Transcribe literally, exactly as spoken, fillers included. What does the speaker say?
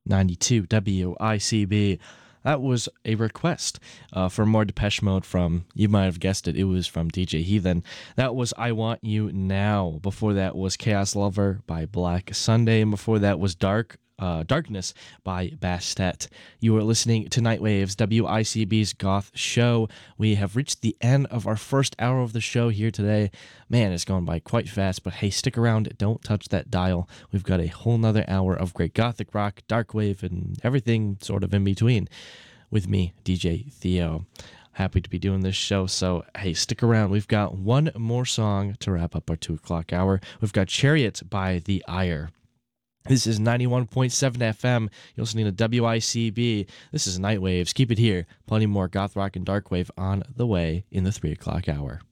ninety-two W I C B. That was a request uh, for more Depeche Mode from, you might have guessed it, it was from D J Heathen. That was I Want You Now. Before that was Chaos Lover by Black Sunday. And before that was Dark uh, Darkness by Bastet. You are listening to Nightwaves, W I C B's Goth Show. We have reached the end of our first hour of the show here today. Man, it's going by quite fast, but hey, stick around. Don't touch that dial. We've got a whole nother hour of great Gothic rock, dark wave, and everything sort of in between with me, D J Theo. Happy to be doing this show, so hey, stick around. We've got one more song to wrap up our two o'clock hour. We've got Chariot by The Ire. This is ninety-one point seven F M. You're listening to W I C B. This is Nightwaves. Keep it here. Plenty more goth rock and dark wave on the way in the three o'clock hour.